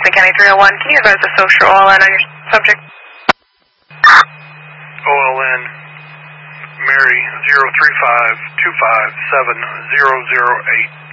County 301. Can you advise the social OLN on your subject? OLN, Mary 035257008.